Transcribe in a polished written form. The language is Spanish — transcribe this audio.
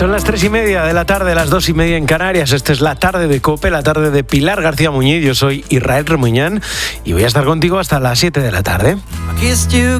Son las 3:30 de la tarde, las 2:30 en Canarias. Esta es la tarde de COPE, la tarde de Pilar García Muñiz. Yo soy Israel Remuñán y voy a estar contigo hasta las 7 de la tarde. I kissed you